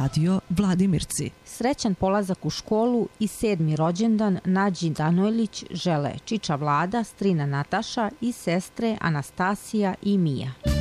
Radio Vladimirci. Srećan polazak u školu i 7. rođendan Nađi Danojlić žele čiča Vlada, strina Nataša i sestre Anastasija i Mija.